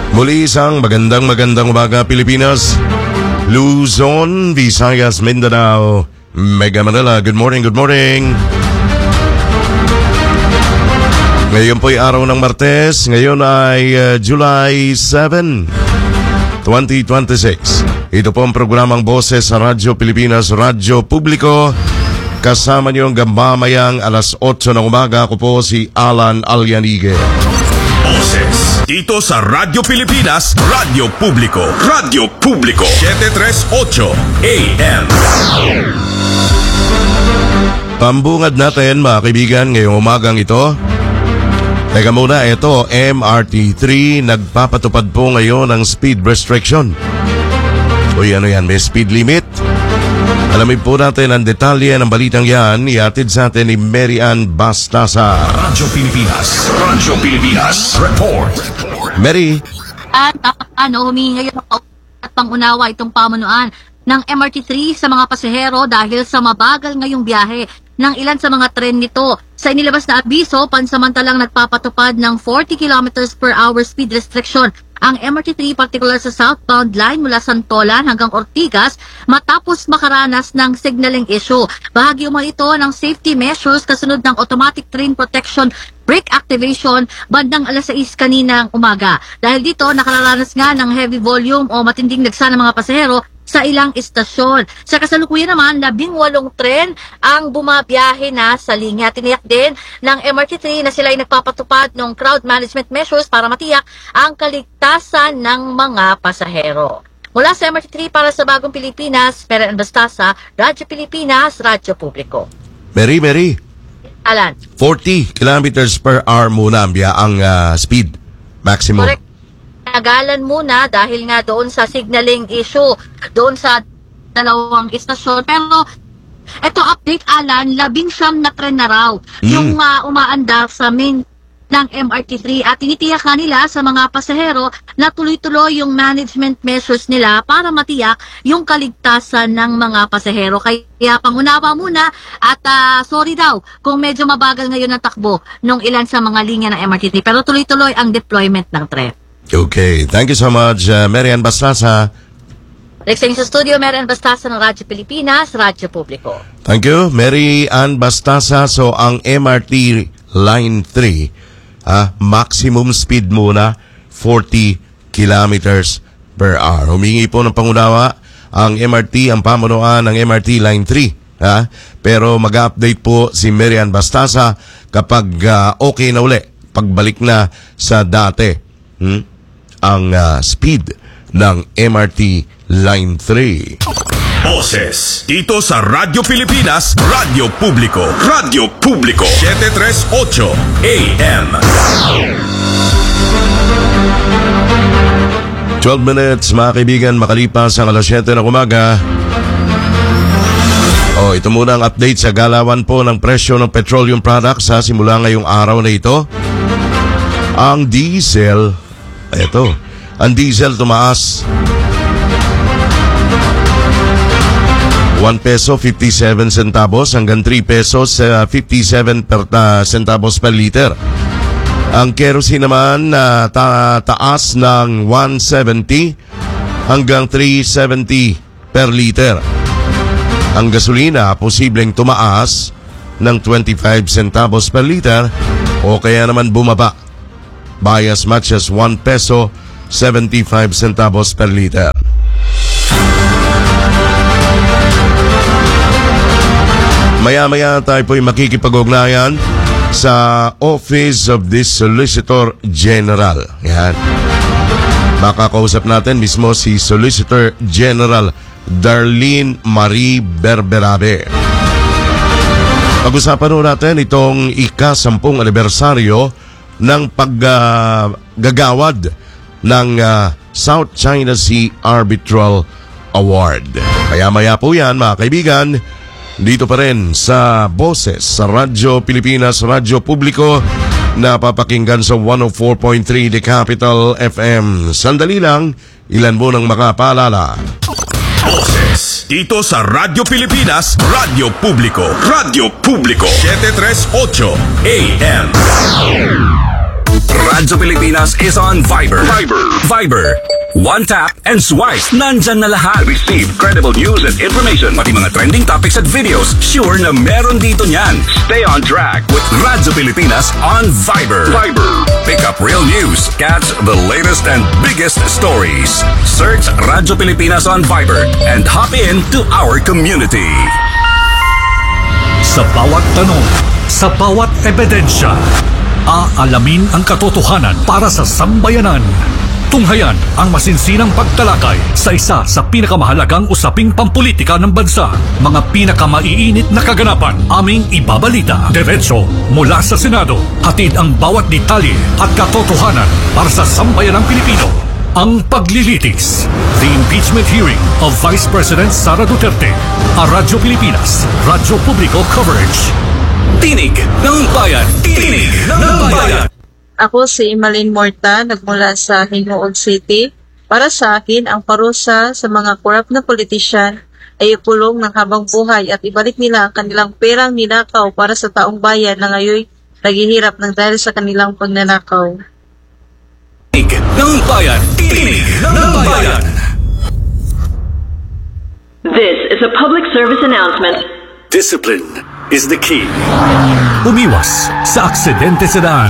Muli isang magandang umaga Pilipinas, Luzon, Visayas, Mindanao, Mega Manila. Good morning. Ngayon po'y araw ng Martes. Ngayon ay July 7, 2026. Ito po ang programang Boses sa Radyo Pilipinas, Radyo Publiko. Kasama niyo hanggang mamayang alas 8 ng umaga. Ako po si Alan Alianigue. Boses dito sa Radyo Pilipinas, Radyo Publiko. Radyo Publiko 738 AM. Pambungad natin mga kaibigan ngayong umagang ito. Teka muna, ito MRT3 nagpapatupad po ngayon ng speed restriction. Uy, ano yan, may speed limit? Alamin po natin ang detalye ng balitang yan. Iatid sa atin ni Mary Ann Bastasa. Radyo Pilipinas Report. Mary. At humingi ngayon at pangunawa itong pamunuan ng MRT3 sa mga pasahero dahil sa mabagal ngayong biyahe ng ilan sa mga tren nito. Sa inilabas na abiso, pansamantalang nagpapatupad ng 40 km per hour speed restriction ang MRT3 particular sa southbound line mula Santolan hanggang Ortigas matapos makaranas ng signaling issue. Bahagi umano ito ng safety measures kasunod ng automatic train protection brake activation bandang alas 6 kaninang umaga. Dahil dito nakararanas nga ng heavy volume o matinding dagsa ng mga pasahero sa ilang istasyon. Sa kasalukuyan naman, 18 tren ang bumabiyahe na sa linya. Tiniyak din ng MRT3 na sila ay nagpapatupad ng crowd management measures para matiyak ang kaligtasan ng mga pasahero. Mula sa MRT3 para sa Bagong Pilipinas, Mary Ann Bastasa, Radyo Pilipinas, Radyo Publiko. Mary. Alan. 40 kilometers per hour muna ang speed maximum. Correct. Nagalan muna dahil nga doon sa signaling issue doon sa dalawang istasyon. Pero ito update, Alan, 19 na tren na raw yung umaandar sa main ng MRT3 at tinitiyak nga nila sa mga pasahero na tuloy-tuloy yung management measures nila para matiyak yung kaligtasan ng mga pasahero. Kaya pangunawa muna at sorry daw kung medyo mabagal ngayon ang takbo ng ilan sa mga linya ng MRT3 pero tuloy-tuloy ang deployment ng tren. Okay, thank you so much, Mary Ann Bastasa. Next sa studio, Mary Ann Bastasa ng Radyo Pilipinas, Radyo Publiko. Thank you, Mary Ann Bastasa. So, ang MRT Line 3, maximum speed muna, 40 kilometers per hour. Humingi po ng pangunawa ang MRT, ang pamunuan ng MRT Line 3. Pero mag-update po si Mary Ann Bastasa kapag okay na uli, pagbalik na sa dati. Ang speed ng MRT Line 3. Boses dito sa Radyo Pilipinas, Radyo Publiko. Radyo Publiko 738 AM. 12 minutes, mga kaibigan, makalipas ang alas 7 ng umaga. Ito muna ang update sa galawan po ng presyo ng petroleum products simula ngayong araw na ito. Ang diesel, ang diesel tumaas 1 peso 57 centavos hanggang 3 pesos 57 centavos per liter. Ang kerosene naman taas ng 170 hanggang 370 per liter. Ang gasolina posibleng tumaas ng 25 centavos per liter o kaya naman bumaba by as much as 1 peso 75 centavos per liter. Maya-maya tayo po'y makikipag-ugnayan sa Office of the Solicitor General. Yan. Makakausap natin mismo si Solicitor General Darlene Marie Berberabe. Pag-usapan ho natin itong ika-10 anibersaryo ng paggagawad ng South China Sea Arbitral Award. Maya-maya po yan, mga kaibigan, dito pa rin sa Boses sa Radyo Pilipinas, Radyo Publiko, napapakinggan sa 104.3 The Capital FM. Sandali lang, ilan mo nang makapaalala. Boses dito sa Radyo Pilipinas, Radyo Publiko. Radyo Publiko 738 AM. Radyo Pilipinas is on Viber. Viber. One tap and swipe. Nandyan na lahat. Receive credible news and information. Pati mga trending topics at videos. Sure na meron dito niyan. Stay on track with Radyo Pilipinas on Viber. Pick up real news. Catch the latest and biggest stories. Search Radyo Pilipinas on Viber and hop in to our community. Sa bawat tanong, sa bawat ebidensya, aalamin ang katotohanan para sa sambayanan. Tunghayan ang masinsinang pagtalakay sa isa sa pinakamahalagang usaping pampolitika ng bansa. Mga pinakamaiinit na kaganapan aming ibabalita. Diretso mula sa Senado. Hatid ang bawat detalye at katotohanan para sa sambayanang Pilipino. Ang paglilitis. The impeachment hearing of Vice President Sara Duterte. A Radyo Pilipinas. Radyo Publiko Coverage. Tinig ng Bayan. Tinig ng Bayan. Ako si Imalin Morta, nagmula sa Hinuog City. Para sa akin, ang parusa sa mga korap na politician ay ikulong ng habang buhay at ibalik nila ang kanilang perang ninakaw para sa taong bayan na ngayon naghihirap ng dahil sa kanilang pagnanakaw. Tinig ng Bayan. Tinig ng Bayan. This is a public service announcement. Discipline is the key. Umiwas sa aksidente sa daan.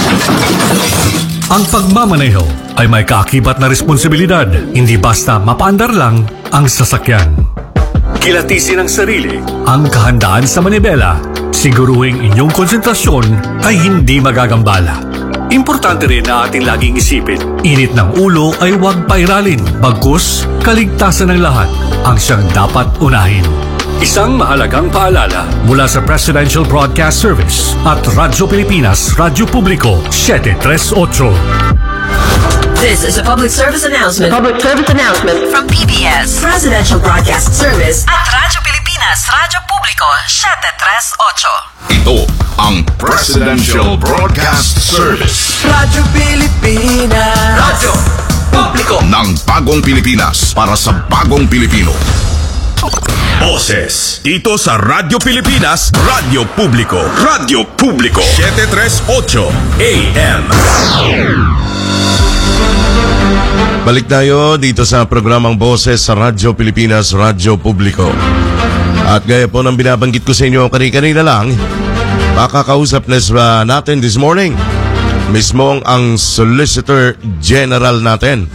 Ang pagmamaneho ay may kaakibat na responsibilidad. Hindi basta mapaandar lang ang sasakyan. Kilatisin ang sarili, ang kahandaan sa manibela. Siguruhing inyong konsentrasyon ay hindi magagambala. Importante rin na ating laging isipin, init ng ulo ay huwag pairalin. Bagkus, kaligtasan ng lahat ang siyang dapat unahin. Isang mahalagang paalala mula sa Presidential Broadcast Service at Radyo Pilipinas, Radyo Publiko, 738. This is a public service announcement. From PBS, Presidential Broadcast Service at Radyo Pilipinas, Radyo Publiko, 738. Ito ang Presidential Broadcast Service. Radyo Pilipinas. Radyo Publiko ng Bagong Pilipinas para sa Bagong Pilipino. Boses dito sa Radyo Pilipinas, Radyo Publiko. Radyo Publiko 738 AM. Balik tayo dito sa programang Boses sa Radyo Pilipinas, Radyo Publiko. At gaya po ng binabanggit ko sa inyo kanina lang, makakausap na natin this morning mismong ang Solicitor General natin.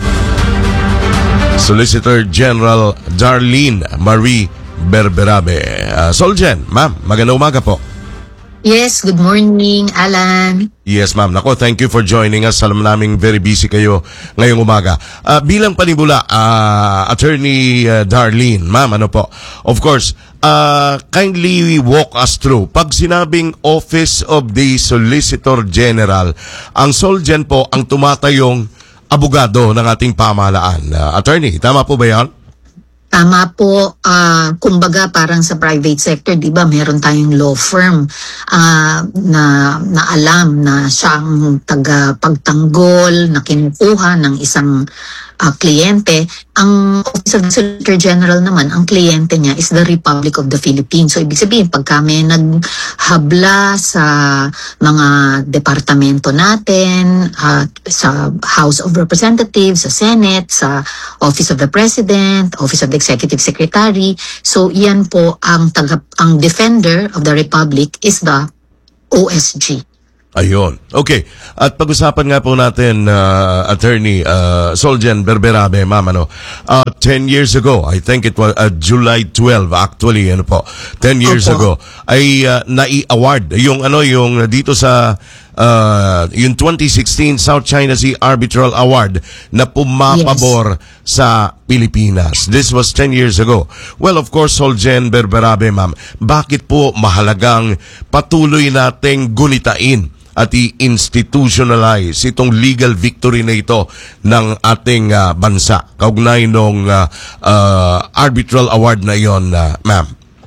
Solicitor General Darlene Marie Berberabe. Solgen, ma'am, magandang umaga po. Yes, good morning, Alan. Yes, ma'am. Nako, thank you for joining us. Alam naming very busy kayo ngayong umaga. Bilang panibula, Attorney Darlene, ma'am, ano po? Of course, kindly walk us through. Pag sinabing Office of the Solicitor General, ang Solgen po ang tumatayong abogado ng ating pamahalaan. Attorney, tama po ba yan? Tama po, kumbaga parang sa private sector, di ba, meron tayong law firm na alam na siyang tagapagtanggol na kinukuha ng isang kliyente. Ang Office of the Solicitor General naman, ang kliyente niya is the Republic of the Philippines. So, ibig sabihin, pag kami naghabla sa mga departamento natin, sa House of Representatives, sa Senate, sa Office of the President, Office of the Executive Secretary, so yan po ang defender of the Republic is the OSG. Ayun. Okay. At pag-usapan nga po natin, Attorney Solgen Berberabe, ma'am, 10 years ago, I think it was July 12 actually, 10 years ago, ay nai-award yung dito sa yung 2016 South China Sea Arbitral Award na pumapabor sa Pilipinas. This was 10 years ago. Well, of course, Solgen Berberabe, ma'am, bakit po mahalagang patuloy nating gunitain at i-institutionalize itong legal victory na ito ng ating bansa kaugnay nung arbitral award na yon, ma'am?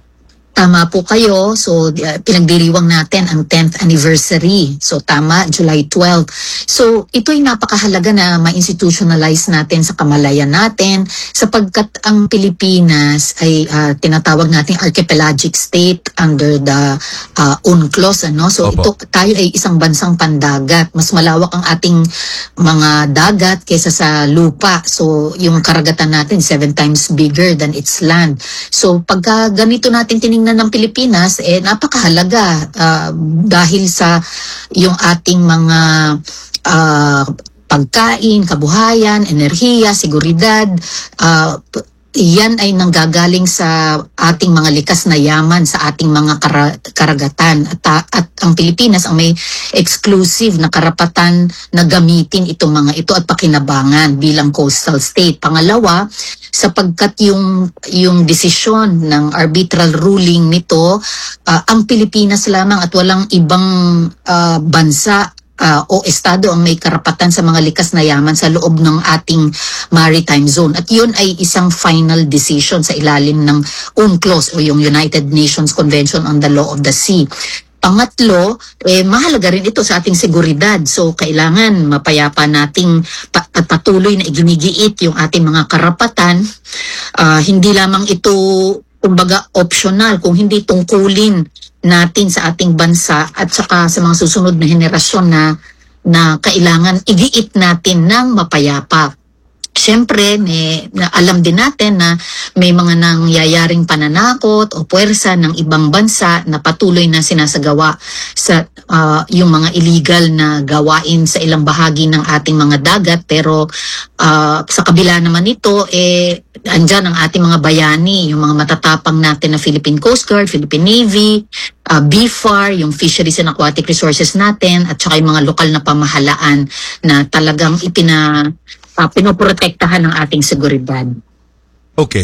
Tama po kayo. So, pinagdiriwang natin ang 10th anniversary. So, tama, July 12. So, ito'y napakahalaga na ma-institutionalize natin sa kamalayan natin sapagkat ang Pilipinas ay tinatawag nating archipelagic state under the UNCLOS. So, tayo ay isang bansang pandagat. Mas malawak ang ating mga dagat kaysa sa lupa. So, yung karagatan natin 7 times bigger than its land. So, pagka ganito natin ng Pilipinas, napakahalaga dahil sa yung ating mga pagkain, kabuhayan, enerhiya, seguridad, yan ay nanggagaling sa ating mga likas na yaman sa ating mga karagatan at ang Pilipinas ang may exclusive na karapatan na gamitin itong mga ito at pakinabangan bilang coastal state. Pangalawa, sapagkat yung desisyon ng arbitral ruling nito, ang Pilipinas lamang at walang ibang bansa o estado ang may karapatan sa mga likas na yaman sa loob ng ating maritime zone. At yun ay isang final decision sa ilalim ng UNCLOS o yung United Nations Convention on the Law of the Sea. Pangatlo, mahalaga rin ito sa ating seguridad. So, kailangan mapayapa nating at patuloy na iginigiit yung ating mga karapatan. Hindi lamang ito, kumbaga, optional, kung hindi tungkulin natin sa ating bansa at saka sa mga susunod na henerasyon na kailangan igiit natin ng mapayapa. Siyempre, alam din natin na may mga nangyayaring pananakot o puwersa ng ibang bansa na patuloy na sinasagawa sa yung mga illegal na gawain sa ilang bahagi ng ating mga dagat. Pero sa kabila naman ito, andyan ang ating mga bayani, yung mga matatapang natin na Philippine Coast Guard, Philippine Navy, BFAR, yung Fisheries and Aquatic Resources natin, at saka yung mga lokal na pamahalaan na talagang pinoprotektahan ng ating seguridad. Okay.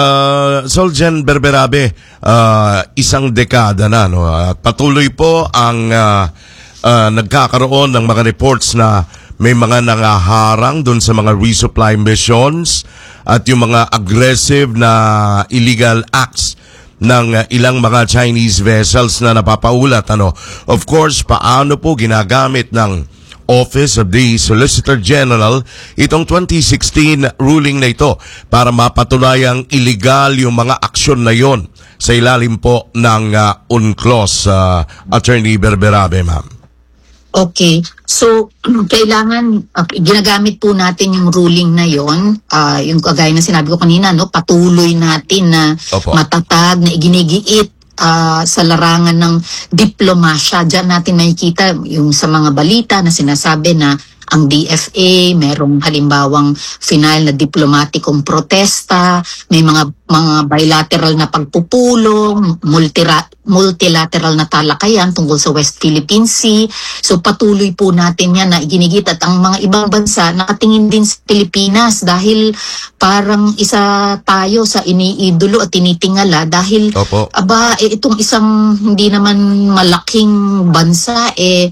Soljan Berberabe, isang dekada na, no? At patuloy po ang nagkakaroon ng mga reports na may mga nangaharang doon sa mga resupply missions at yung mga aggressive na illegal acts ng ilang mga Chinese vessels na napapaulat. Of course, paano po ginagamit ng Office of the Solicitor General itong 2016 ruling na ito para mapatulayang illegal yung mga aksyon na yon sa ilalim po ng UNCLOS, Attorney Berberabe, ma'am. Okay. So, kailangan, ginagamit po natin yung ruling na yon, yung kagaya na sinabi ko kanina, patuloy natin na matatag, na iginigiit sa larangan ng diplomasya. Diyan natin makikita yung sa mga balita na sinasabi na ang DFA, merong halimbawang final na diplomatikong protesta, may mga bilateral na pagpupulong, multilateral na talakayan tungkol sa West Philippine Sea. So patuloy po natin yan na iginigit at ang mga ibang bansa nakatingin din sa Pilipinas dahil parang isa tayo sa iniidolo at tinitingala dahil itong isang hindi naman malaking bansa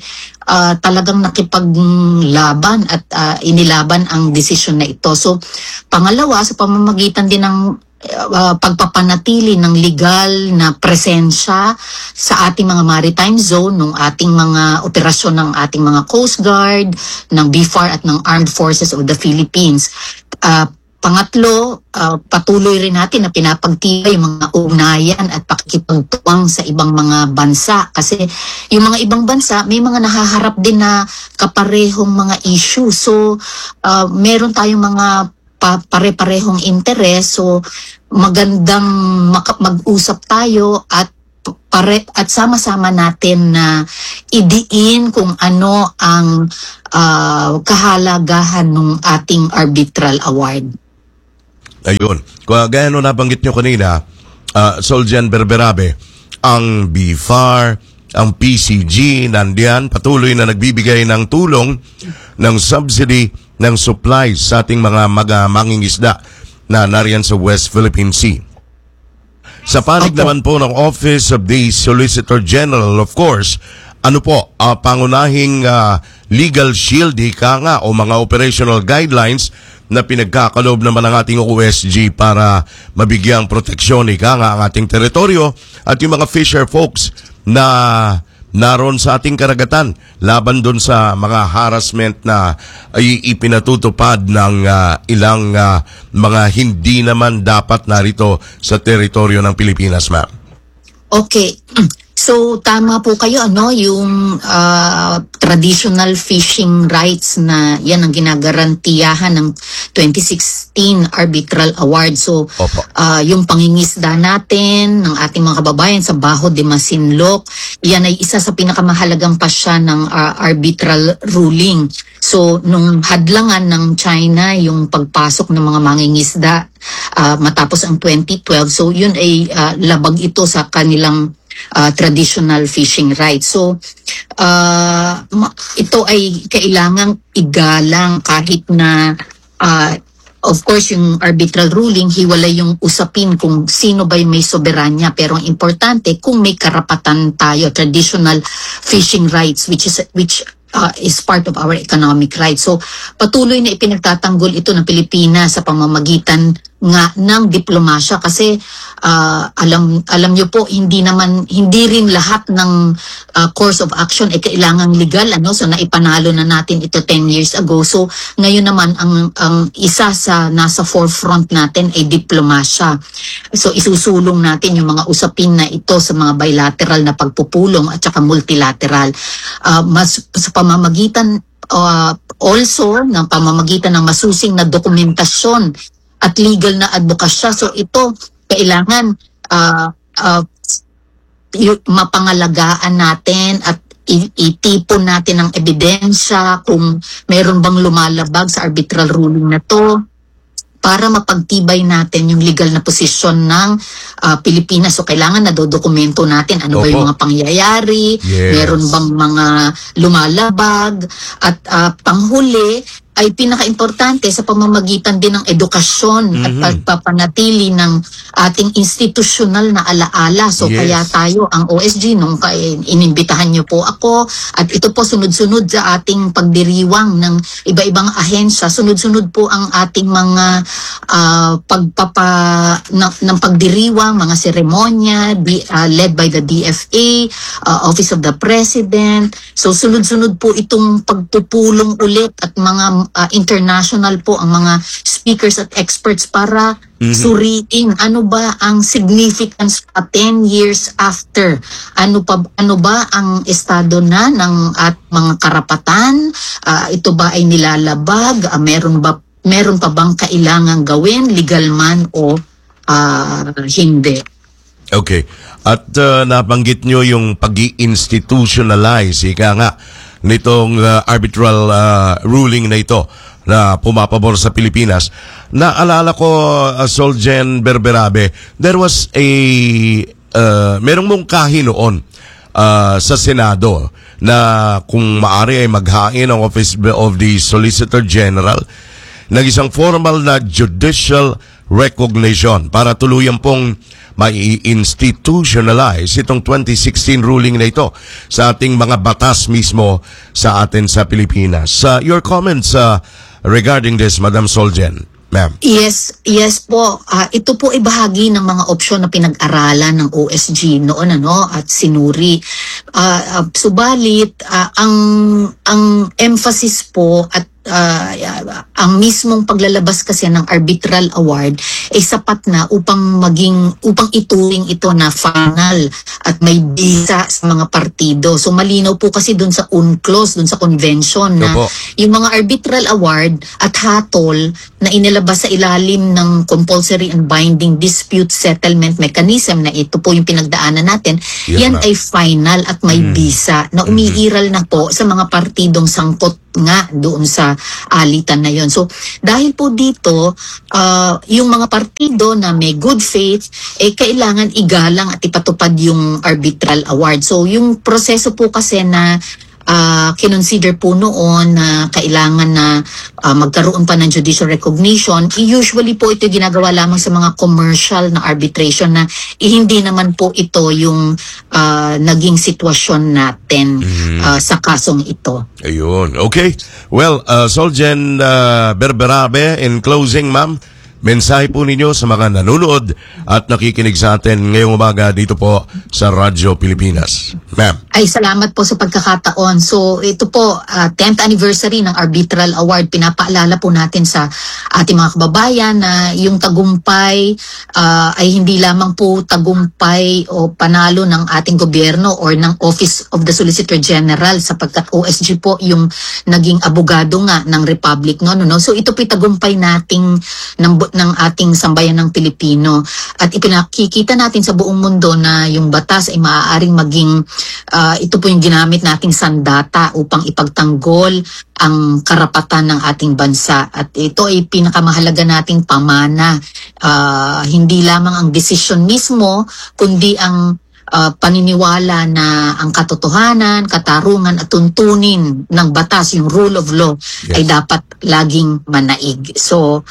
talagang nakipaglaban at inilaban ang desisyon na ito. So, pangalawa, sa pamamagitan din ng pagpapanatili ng legal na presensya sa ating mga maritime zone, ng ating mga operasyon ng ating mga Coast Guard, ng BFAR at ng Armed Forces of the Philippines. Pangatlo, patuloy rin natin na pinapagtibay yung mga ugnayan at pakikipagtuwang sa ibang mga bansa. Kasi yung mga ibang bansa, may mga nahaharap din na kaparehong mga issue. So, meron tayong mga pare-parehong interes. So, magandang mag-usap tayo at sama-sama natin na idiin kung ano ang kahalagahan ng ating arbitral award. Ayun. Gaya nung nabanggit nyo kanina, Soljan Berberabe, ang BFAR, ang PCG, nandiyan, patuloy na nagbibigay ng tulong, ng subsidy, ng supplies sa ating mga mangingisda na nariyan sa West Philippine Sea. Sa panig naman po ng Office of the Solicitor General, of course, pangunahing legal shield, o mga operational guidelines na pinagkakaloob naman ng ating OSG para mabigyang proteksyon nga ang ating teritoryo at yung mga fisher folks na naroon sa ating karagatan laban doon sa mga harassment na ay ipinatutupad ng ilang mga hindi naman dapat narito sa teritoryo ng Pilipinas, ma'am. Okay. So tama po kayo, yung traditional fishing rights na yan ang ginagarantiyahan ng 2016 Arbitral Award. So yung pangingisda natin ng ating mga kababayan sa Baho de Masinloc, yan ay isa sa pinakamahalagang pasya ng arbitral ruling. So nung hadlangan ng China yung pagpasok ng mga mangingisda matapos ang 2012, so yun ay labag ito sa kanilang traditional fishing rights. So, ito ay kailangang igalang kahit na, of course, yung arbitral ruling, hiwalay yung usapin kung sino ba'y may soberanya. Pero ang importante, kung may karapatan tayo, traditional fishing rights, which is part of our economic rights. So, patuloy na ipinagtatanggol ito ng Pilipinas sa pamamagitan nga ng diplomasya kasi alam niyo po hindi rin lahat ng course of action ay kailangang legal, so naipanalo na natin ito 10 years ago. So ngayon naman ang isa sa nasa forefront natin ay diplomasya. So isusulong natin yung mga usapin na ito sa mga bilateral na pagpupulong at saka multilateral sa pamamagitan also ng pamamagitan ng masusing na dokumentasyon at legal na advokasya. So ito, kailangan mapangalagaan natin at itipon natin ang ebidensya kung meron bang lumalabag sa arbitral ruling na to para mapagtibay natin yung legal na posisyon ng Pilipinas. So kailangan nadodokumento natin ano ba yung mga pangyayari, meron bang mga lumalabag, at panghuli ay pinaka-importante sa pamamagitan din ng edukasyon at pagpapanatili ng ating institusyonal na alaala. So kaya tayo, ang OSG, nung inimbitahan niyo po ako, at ito po sunod-sunod sa ating pagdiriwang ng iba-ibang ahensya, sunod-sunod po ang ating mga ng pagdiriwang, mga seremonya led by the DFA, Office of the President. So sunod-sunod po itong pagpupulong ulit at mga international po ang mga speakers at experts para suriin ano ba ang significance 10 years after, ano ba ang estado na ng at mga karapatan, ito ba ay nilalabag, meron pa bang kailangang gawin, legal man o hindi. Okay. At nabanggit nyo yung pag-i-institutionalize, ika nga, nitong arbitral ruling na ito na pumapabor sa Pilipinas. Naalala ko, Solgen Berberabe, there was merong mungkahi noon sa Senado na kung maaari ay maghain ang Office of the Solicitor General ng isang formal na judicial recognition para tuluyan pong mai-institutionalize itong 2016 ruling na ito sa ating mga batas mismo sa atin sa Pilipinas. Your comments regarding this, Madam Solgen, ma'am? Yes po. Ito po ay bahagi ng mga opsyon na pinag-aralan ng OSG noon at sinuri. Subalit ang emphasis po at ang mismong paglalabas kasi ng arbitral award ay sapat na upang ituring ito na final at may bisa sa mga partido. So malinaw po kasi dun sa UNCLOS, dun sa convention na yung mga arbitral award at hatol na inilabas sa ilalim ng compulsory and binding dispute settlement mechanism na ito po yung pinagdaanan natin, yan ay final at may bisa na umiiral na po sa mga partidong sangkot nga doon sa alitan na yon. So dahil po dito yung mga partido na may good faith kailangan igalang at ipatupad yung arbitral award. So yung proseso po kasi na kinonsider po noon na kailangan na magkaroon pa ng judicial recognition. Usually po ito ginagawa lamang sa mga commercial na arbitration na hindi naman po ito yung naging sitwasyon natin sa kasong ito. Ayun. Okay. Well, Soljen Berberabe, in closing, ma'am, mensahe po ninyo sa mga nanonood at nakikinig sa atin ngayong umaga dito po sa Radyo Pilipinas. Ma'am. Ay, salamat po sa pagkakataon. So, ito po, 10th anniversary ng Arbitral Award. Pinapaalala po natin sa ating mga kababayan na yung tagumpay ay hindi lamang po tagumpay o panalo ng ating gobyerno or ng Office of the Solicitor General sapagkat OSG po yung naging abogado nga ng Republic. No? So, ito po tagumpay nating ng ating sambayan ng Pilipino. At ipinakikita natin sa buong mundo na yung batas ay maaaring maging, ito po yung ginamit nating sandata upang ipagtanggol ang karapatan ng ating bansa. At ito ay pinakamahalaga nating pamana. Hindi lamang ang desisyon mismo, kundi ang paniniwala na ang katotohanan, katarungan at tuntunin ng batas, yung rule of law, ay dapat laging manaig. So,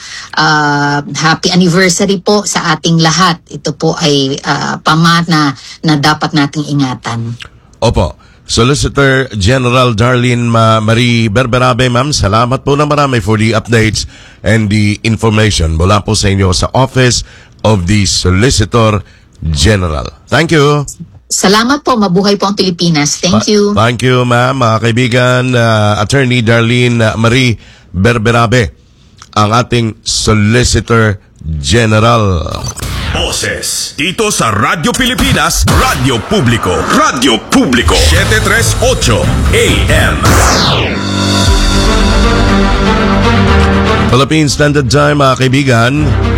happy anniversary po sa ating lahat. Ito po ay pamana na dapat nating ingatan. Opo. Solicitor General Darlene Marie Berberabe, ma'am, salamat po na marami for the updates and the information mula po sa inyo sa Office of the Solicitor General. Thank you. Salamat po. Mabuhay po ang Pilipinas. Thank you. Thank you, ma'am. Mga kaibigan, Attorney Darlene Marie Berberabe, ang ating Solicitor General. Boses dito sa Radyo Pilipinas, Radyo Publiko. Radyo Publiko 738 AM. Philippine Standard Time, mga kaibigan.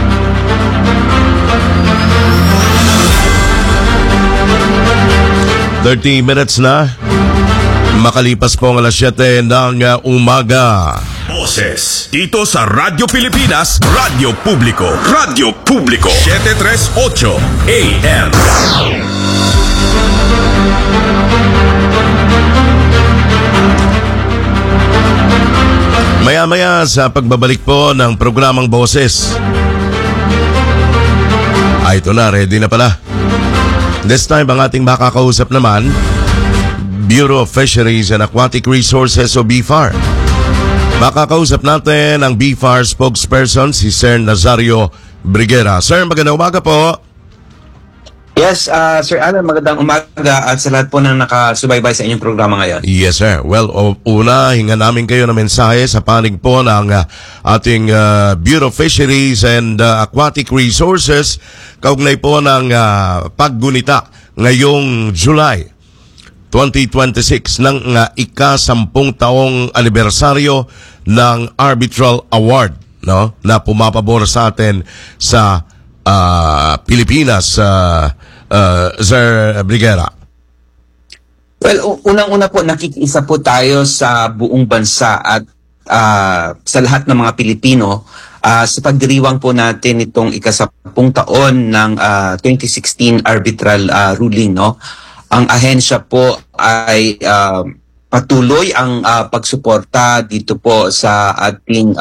...30 minutes na. Makalipas po ang alas 7 ng umaga. Boses dito sa Radyo Pilipinas, Radyo Publiko. Radyo Publiko 738 AM. Maya-maya sa pagbabalik po ng programang Boses. Ito na, ready na pala. This time, ang ating makakausap naman, Bureau of Fisheries and Aquatic Resources o BFAR. Makakausap natin ang BFAR spokesperson, si Sir Nazario Briguera. Sir, magandang umaga po. Yes, Sir Alan, magandang umaga at sa lahat po na nakasubaybay sa inyong programa ngayon. Yes, sir. Well, una, hinga namin kayo ng mensahe sa panig po ng ating Bureau of Fisheries and Aquatic Resources kaugnay po ng paggunita ngayong July 2026 ng ika-10 taong anibersaryo ng Arbitral Award, no, na pumapabor sa atin sa Pilipinas, Sir Briguera. Well, unang-una po, nakikiisa po tayo sa buong bansa at sa lahat ng mga Pilipino sa pagdiriwang po natin itong ika-10 taon ng 2016 arbitral ruling, no? Ang ahensya po ay patuloy ang pagsuporta dito po sa ating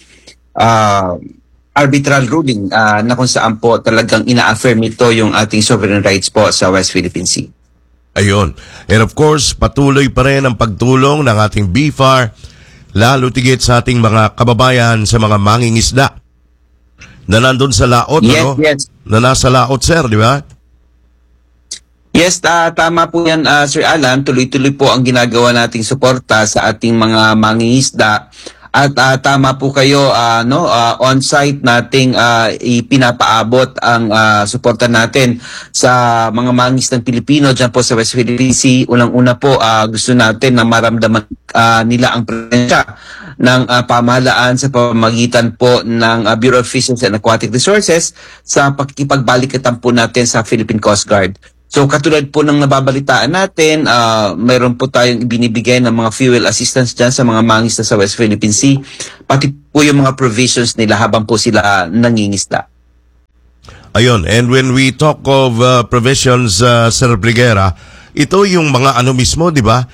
arbitral ruling na kung saan po talagang ina-affirm ito yung ating sovereign rights po sa West Philippine Sea. Ayun. And of course, patuloy pa rin ang pagtulong ng ating BFAR, lalo tigit sa ating mga kababayan sa mga mangingisda na nandun sa laot, yes, ano? Yes. Na nasa laot, sir, di ba? Yes, tama po yan, Sir Alan. Tuloy-tuloy po ang ginagawa nating suporta sa ating mga mangingisda. At tama po kayo, on-site nating ipinapaabot ang suporta natin sa mga mangingisdang Pilipino dyan po sa West Philippine Sea. Unang-una po, gusto natin na maramdaman nila ang presensya ng pamahalaan sa pamamagitan po ng Bureau of Fisheries and Aquatic Resources sa pakikipagbalikatan po natin sa Philippine Coast Guard. So katulad po ng nababalitaan natin, mayroon po tayong ibinibigay ng mga fuel assistance dyan sa mga mangingisda sa West Philippine Sea, pati po yung mga provisions nila habang po sila nangingisda. Ayun, and when we talk of provisions, Sir Briguera, ito yung mga ano mismo, di ba?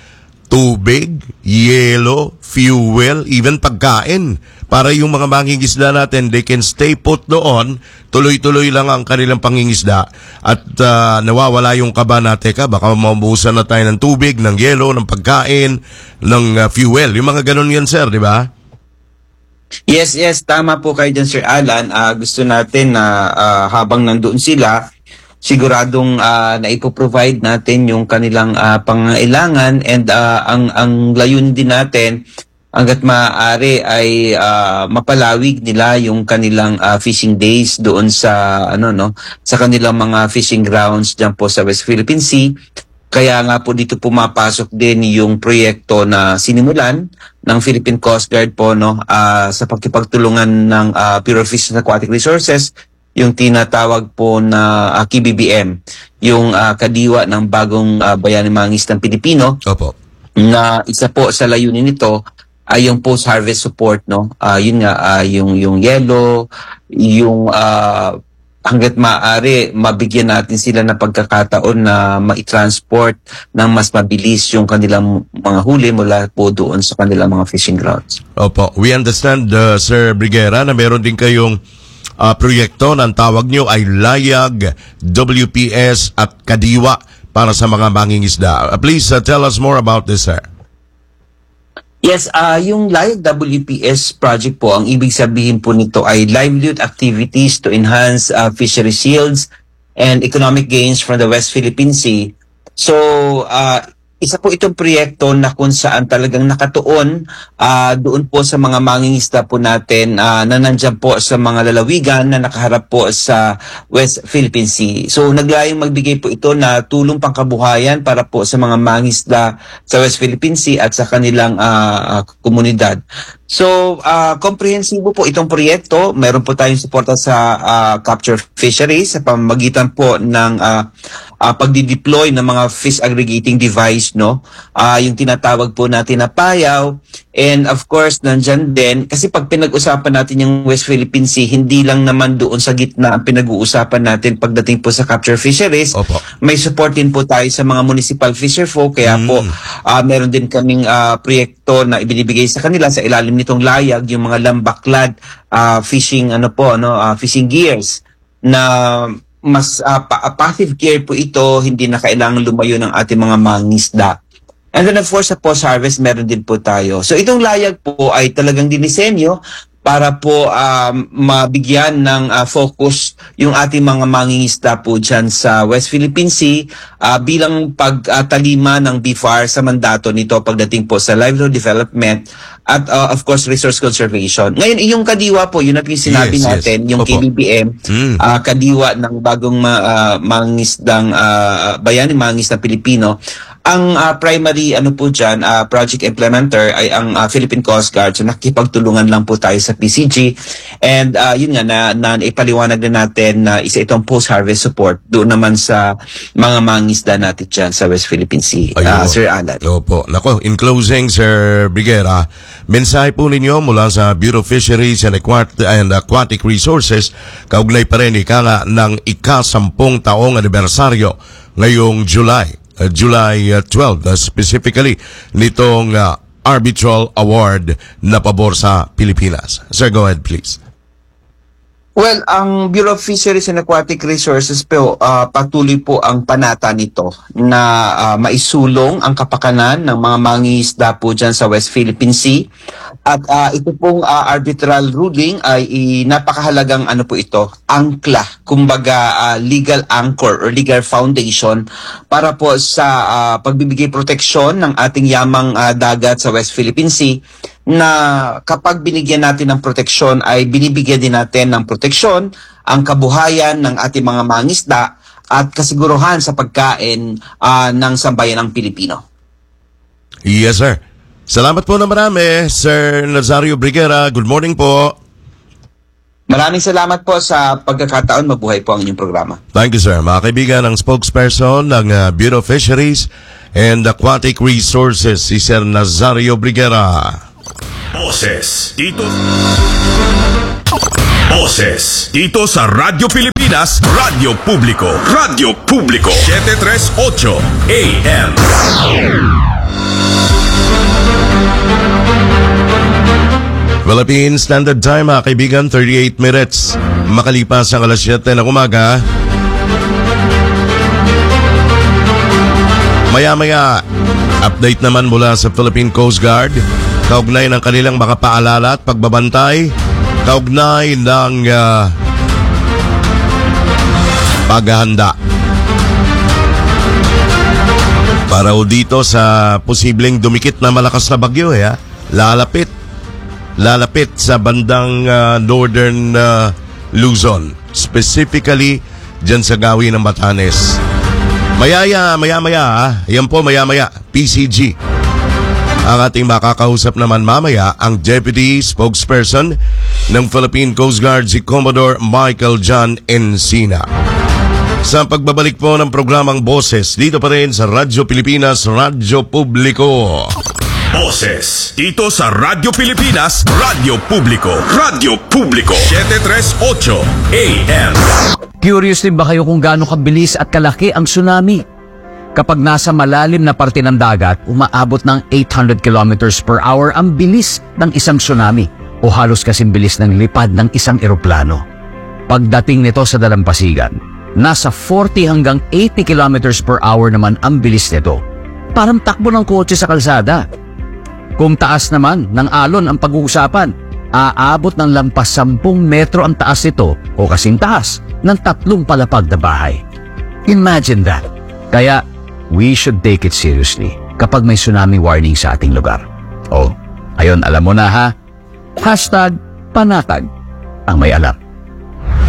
tubig, yelo, fuel, even pagkain. Para yung mga mangingisda natin, they can stay put doon, tuloy-tuloy lang ang kanilang pangingisda at nawawala yung kaba na, teka, baka maubusan na tayo ng tubig, ng yelo, ng pagkain, ng fuel. Yung mga ganun yan, sir, di ba? Yes, tama po kayo dyan, Sir Alan. Gusto natin na habang nandoon sila, siguradong naipoprovide natin yung kanilang pangailangan and ang layunin din natin hanggat maaari ay mapalawig nila yung kanilang fishing days doon sa sa kanilang mga fishing grounds diyan po sa West Philippine Sea. Kaya nga po dito pumapasok din yung proyekto na sinimulan ng Philippine Coast Guard po sa pagkipagtulungan ng Bureau of Fisheries and Aquatic Resources, yung tinatawag po na KBBM, yung kadiwa ng bagong bayani mangingisdang Pilipino. Opo. Na isa po sa layunin nito ay yung post-harvest support, yun nga, yung yelo, yung hanggat maaari, mabigyan natin sila ng pagkakataon na mai-transport ng mas mabilis yung kanilang mga huli mula po doon sa kanilang mga fishing grounds. Opo. We understand, Sir Briguera, na meron din kayong proyekto na ang tawag nyo ay Layag, WPS at Kadiwa para sa mga mangingisda. Please tell us more about this, sir. Yes, yung Layag WPS project po, ang ibig sabihin po nito ay livelihood activities to enhance fisheries yields and economic gains from the West Philippine Sea. So, isa po itong proyekto na kung saan talagang nakatuon doon po sa mga mangingisda po natin na nandyan po sa mga lalawigan na nakaharap po sa West Philippine Sea. So naglayong magbigay po ito na tulong pangkabuhayan para po sa mga mangingisda sa West Philippine Sea at sa kanilang komunidad. So, komprehensibo po itong proyekto. Meron po tayong suporta sa capture fisheries sa pamamagitan po ng pagdi-deploy ng mga fish aggregating device, yung tinatawag po natin na payaw. And of course, nandyan din, kasi pag pinag-usapan natin yung West Philippine Sea, hindi lang naman doon sa gitna ang pinag-uusapan natin pagdating po sa capture fisheries. Opo. May support din po tayo sa mga municipal fisherfolk, kaya po meron din kaming proyekto na ibinibigay sa kanila sa ilalim nitong Layag, yung mga lambaklad fishing fishing gears na mas passive gear po ito, hindi na kailangan lumayo ng ating mga mangingisda. And then of course sa post-harvest meron din po tayo. So itong Layag po ay talagang dinisenyo para po mabigyan ng focus yung ating mga mangingisda po dyan sa West Philippine Sea bilang pagtalima ng BFAR sa mandato nito pagdating po sa livelihood development at of course resource conservation. Ngayon, yung kadiwa po, yun na yung sinabi natin, yung KBBM, kadiwa ng bagong mangingisdang bayani mangingisdang Pilipino. Ang primary po dyan, project implementer ay ang Philippine Coast Guard. So nakikipagtulungan lang po tayo sa PCG. And yun nga, na ipaliwanag na natin na isa itong post-harvest support doon naman sa mga mangingisda natin dyan sa West Philippine Sea. Sir Alan. Opo. Nako, in closing, Sir Briguera, mensahe po ninyo mula sa Bureau of Fisheries and Aquatic Resources, kaugnay pa rin ng ika-10 taong anibersaryo ngayong July 12, specifically nitong arbitral award na pabor sa Pilipinas. Sir, go ahead please. Well, ang Bureau of Fisheries and Aquatic Resources po, patuloy po ang panata nito na maisulong ang kapakanan ng mga mangingisda po dyan sa West Philippine Sea. At ito pong arbitral ruling ay napakahalagang po ito, angkla, kumbaga legal anchor or legal foundation para po sa pagbibigay proteksyon ng ating yamang dagat sa West Philippine Sea, na kapag binigyan natin ng proteksyon ay binibigyan din natin ng proteksyon ang kabuhayan ng ating mga mangingisda at kasiguruhan sa pagkain ng sambayanang Pilipino. Yes, sir. Salamat po na marami, Sir Nazario Briguera. Good morning po. Maraming salamat po sa pagkakataon. Mabuhay po ang inyong programa. Thank you, sir. Mga kaibigan, ang spokesperson ng Bureau of Fisheries and Aquatic Resources, si Sir Nazario Briguera. Boses dito sa Radyo Pilipinas, Radyo Publiko. Radio Publiko 738 AM. Philippine Standard Time, mga kaibigan, 38 minutes. Makalipas ang alas 7 ng umaga. Maya-maya, update naman mula sa Philippine Coast Guard. Kaugnay ng kanilang mga paalala at pagbabantay. Kaugnay ng paghahanda. Para ho dito sa posibleng dumikit na malakas na bagyo, lalapit sa bandang northern Luzon, specifically dyan sa gawin ng Batanes. Maya-maya, yan po maya-maya, PCG. Ang ating makakausap naman mamaya, ang Deputy Spokesperson ng Philippine Coast Guard, si Commodore Michael John Encina. Sa pagbabalik po ng programang Boses, dito pa rin sa Radyo Pilipinas, Radyo Publiko. Boses, dito sa Radyo Pilipinas, Radyo Publiko. Radyo Publiko, 738 AM. Curious din ba kayo kung gaano kabilis at kalaki ang tsunami? Kapag nasa malalim na parte ng dagat, umaabot ng 800 kilometers per hour ang bilis ng isang tsunami o halos kasing bilis ng lipad ng isang eroplano. Pagdating nito sa dalampasigan, nasa 40 hanggang 80 kilometers per hour naman ang bilis nito. Parang takbo ng kotse sa kalsada. Kung taas naman ng alon ang pag-uusapan, aabot ng lampas 10 metro ang taas nito o kasing taas ng 3 palapag na bahay. Imagine that. Kaya, we should take it seriously kapag may tsunami warning sa ating lugar. Oh, ayun, alam mo na ha? #panatag ang may alam.